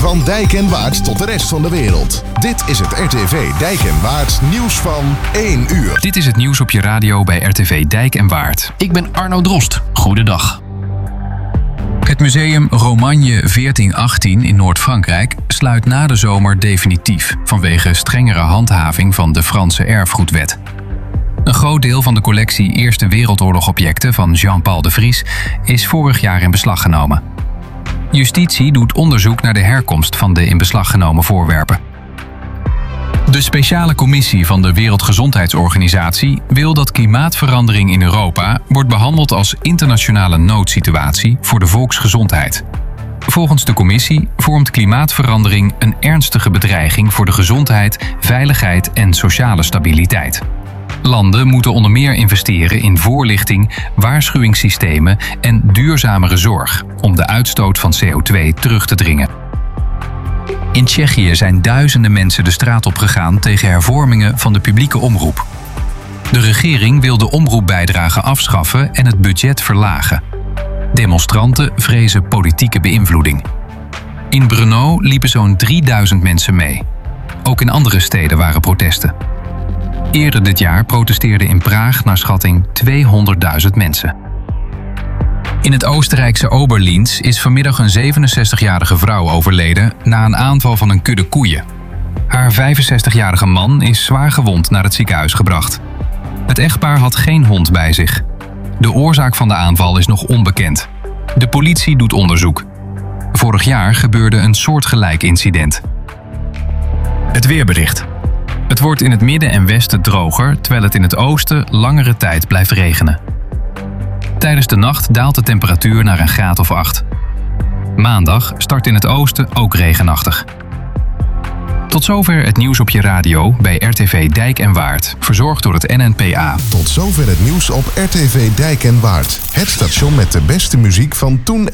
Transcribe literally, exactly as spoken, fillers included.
Van Dijk en Waard tot de rest van de wereld. Dit is het R T V Dijk en Waard nieuws van één uur. Dit is het nieuws op je radio bij R T V Dijk en Waard. Ik ben Arno Drost. Goedendag. Het museum Romagne veertien achttien in Noord-Frankrijk sluit na de zomer definitief vanwege strengere handhaving van de Franse erfgoedwet. Een groot deel van de collectie Eerste Wereldoorlog-objecten van Jean-Paul de Vries is vorig jaar in beslag genomen. Justitie doet onderzoek naar de herkomst van de in beslag genomen voorwerpen. De speciale commissie van de Wereldgezondheidsorganisatie wil dat klimaatverandering in Europa wordt behandeld als internationale noodsituatie voor de volksgezondheid. Volgens de commissie vormt klimaatverandering een ernstige bedreiging voor de gezondheid, veiligheid en sociale stabiliteit. Landen moeten onder meer investeren in voorlichting, waarschuwingssystemen en duurzamere zorg om de uitstoot van C O twee terug te dringen. In Tsjechië zijn duizenden mensen de straat op gegaan tegen hervormingen van de publieke omroep. De regering wil de omroepbijdrage afschaffen en het budget verlagen. Demonstranten vrezen politieke beïnvloeding. In Brno liepen zo'n drieduizend mensen mee. Ook in andere steden waren protesten. Eerder dit jaar protesteerden in Praag naar schatting tweehonderdduizend mensen. In het Oostenrijkse Oberlinz is vanmiddag een zevenenzestigjarige vrouw overleden na een aanval van een kudde koeien. Haar vijfenzestigjarige man is zwaar gewond naar het ziekenhuis gebracht. Het echtpaar had geen hond bij zich. De oorzaak van de aanval is nog onbekend. De politie doet onderzoek. Vorig jaar gebeurde een soortgelijk incident. Het weerbericht. Het wordt in het midden en westen droger, terwijl het in het oosten langere tijd blijft regenen. Tijdens de nacht daalt de temperatuur naar een graad of acht. Maandag start in het oosten ook regenachtig. Tot zover het nieuws op je radio bij R T V Dijk en Waard, verzorgd door het N N P A. Tot zover het nieuws op R T V Dijk en Waard. Het station met de beste muziek van toen